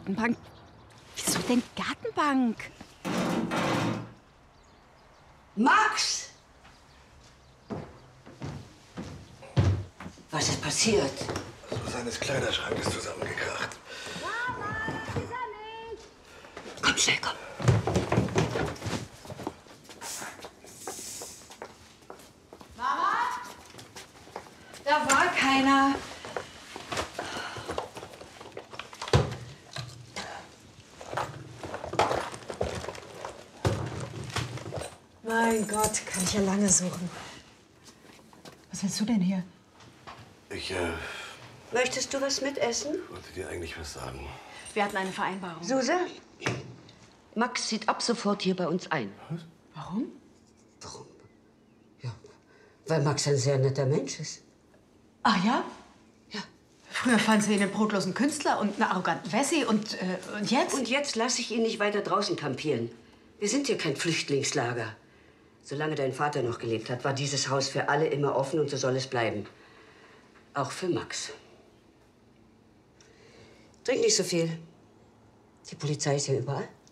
Gartenbank? Wieso denn Gartenbank? Max! Was ist passiert? Susannes Kleiderschrank ist zusammengekracht. Mama, Susanne! Komm schnell, komm. Mama? Da war keiner. Mein Gott, kann ich ja lange suchen. Was willst du denn hier? Ich Möchtest du was mitessen? wollte dir eigentlich was sagen. Wir hatten eine Vereinbarung. Suse? Max zieht ab sofort hier bei uns ein. Warum? Warum? Ja, weil Max ein sehr netter Mensch ist. Ach ja? Ja. Früher fanden Sie ihn einen brotlosen Künstler und einen arroganten Wessi und jetzt? Und jetzt lasse ich ihn nicht weiter draußen kampieren. Wir sind hier kein Flüchtlingslager. Solange dein Vater noch gelebt hat, war dieses Haus für alle immer offen und so soll es bleiben. Auch für Max. Trink nicht so viel. Die Polizei ist ja überall.